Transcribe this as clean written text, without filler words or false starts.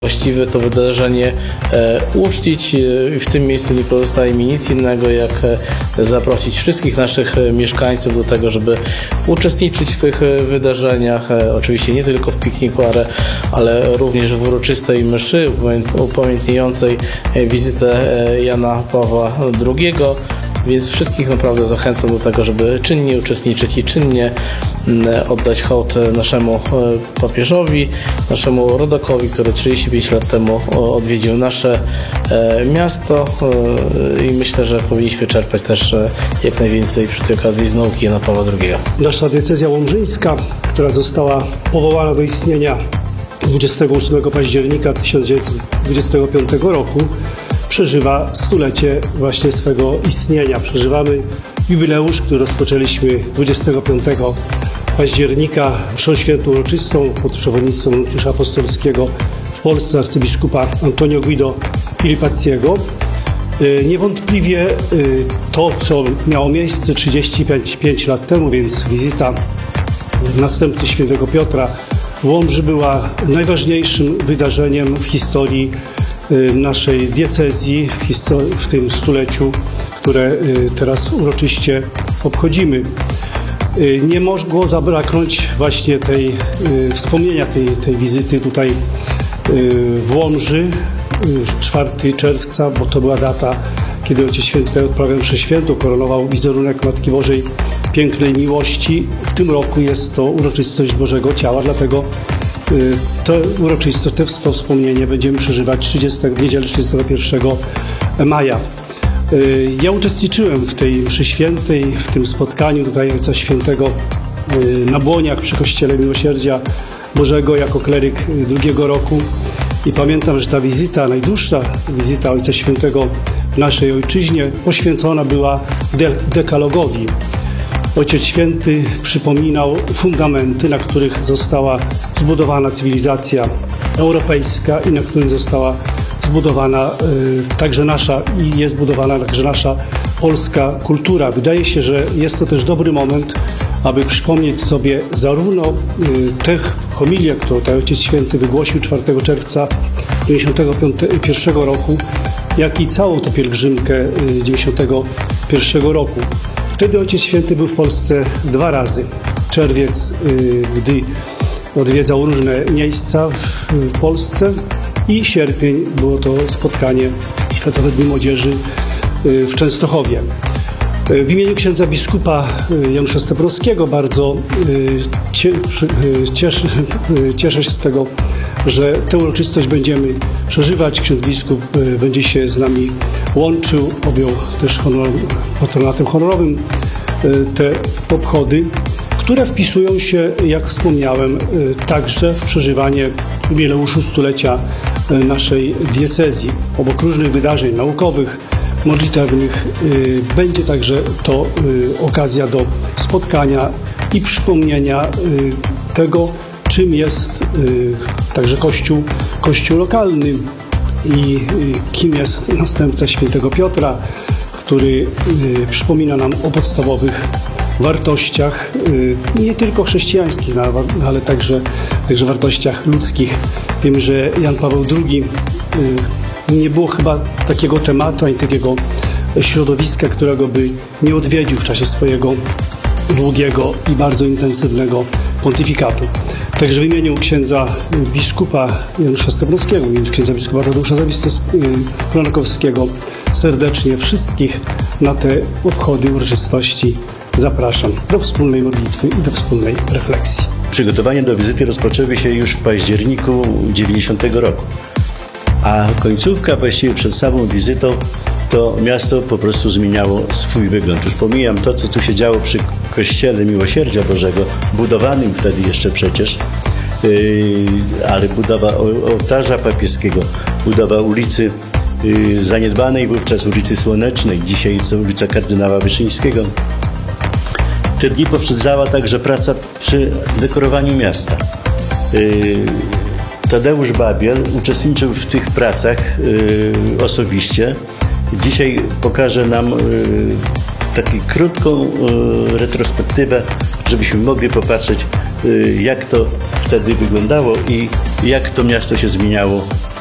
właściwy to wydarzenie uczcić. W tym miejscu nie pozostaje mi nic innego, jak zaprosić wszystkich naszych mieszkańców do tego, żeby uczestniczyć w tych wydarzeniach. Oczywiście nie tylko w pikniku, ale również w uroczystej mszy upamiętniającej wizytę Jana Pawła II. Więc wszystkich naprawdę zachęcam do tego, żeby czynnie uczestniczyć i czynnie oddać hołd naszemu papieżowi, naszemu rodakowi, który 35 lat temu odwiedził nasze miasto i myślę, że powinniśmy czerpać też jak najwięcej przy tej okazji z nauki Jana Pawła II. Nasza diecezja łomżyńska, która została powołana do istnienia 28 października 1925 roku, przeżywa stulecie właśnie swego istnienia. Przeżywamy jubileusz, który rozpoczęliśmy 25 października mszą świętą uroczystą pod przewodnictwem nuncjusza apostolskiego w Polsce arcybiskupa Antonio Guido Filipackiego. Niewątpliwie to, co miało miejsce 35 lat temu, więc wizyta następcy świętego Piotra w Łomży była najważniejszym wydarzeniem w historii naszej diecezji, w tym stuleciu, które teraz uroczyście obchodzimy. Nie mogło zabraknąć właśnie wspomnienia tej wizyty tutaj w Łomży, 4 czerwca, bo to była data, kiedy Ojciec Święty odprawiał mszę świętą, koronował wizerunek Matki Bożej Pięknej Miłości. W tym roku jest to uroczystość Bożego Ciała, dlatego to uroczystość, to wspomnienie będziemy przeżywać w niedzielę 31 maja. Ja uczestniczyłem w tej mszy świętej, w tym spotkaniu tutaj Ojca Świętego na Błoniach przy Kościele Miłosierdzia Bożego jako kleryk drugiego roku i pamiętam, że ta wizyta, najdłuższa wizyta Ojca Świętego w naszej ojczyźnie poświęcona była dekalogowi. Ojciec Święty przypominał fundamenty, na których została zbudowana cywilizacja europejska i na których została zbudowana także nasza i jest budowana także nasza polska kultura. Wydaje się, że jest to też dobry moment, aby przypomnieć sobie zarówno tę homilię, którą Ojciec Święty wygłosił 4 czerwca 1991 roku, jak i całą tę pielgrzymkę 1991 roku. Wtedy Ojciec Święty był w Polsce 2 razy. Czerwiec, gdy odwiedzał różne miejsca w Polsce, i sierpień było to spotkanie Światowe Dni Młodzieży w Częstochowie. W imieniu księdza biskupa Janusza Stebrowskiego bardzo cieszę się z tego, że tę uroczystość będziemy przeżywać. Ksiądz biskup będzie się z nami łączył, objął też patronatem honorowym te obchody, które wpisują się, jak wspomniałem, także w przeżywanie jubileuszu stulecia naszej diecezji. Obok różnych wydarzeń naukowych, modlitewnych będzie także to okazja do spotkania i przypomnienia tego, czym jest także Kościół lokalny i kim jest następca świętego Piotra, który przypomina nam o podstawowych wartościach, nie tylko chrześcijańskich, ale także wartościach ludzkich. Wiemy, że Jan Paweł II nie było chyba takiego tematu, ani takiego środowiska, którego by nie odwiedził w czasie swojego długiego i bardzo intensywnego pontyfikatu. Także w imieniu księdza biskupa Janusza Stebrowskiego, w imieniu księdza biskupa Tadeusza Pronakowskiego serdecznie wszystkich na te obchody uroczystości zapraszam do wspólnej modlitwy i do wspólnej refleksji. Przygotowania do wizyty rozpoczęły się już w październiku 90 roku, a końcówka właściwie przed samą wizytą to miasto po prostu zmieniało swój wygląd. Już pomijam to, co tu się działo przy Kościele Miłosierdzia Bożego, budowanym wtedy jeszcze przecież, ale budowa ołtarza papieskiego, budowa ulicy zaniedbanej wówczas ulicy Słonecznej, dzisiaj jest to ulica Kardynała Wyszyńskiego. Te dni poprzedzała także praca przy dekorowaniu miasta. Tadeusz Babiel uczestniczył w tych pracach osobiście. Dzisiaj pokaże nam taką krótką retrospektywę żebyśmy mogli popatrzeć, jak to wtedy wyglądało i jak to miasto się zmieniało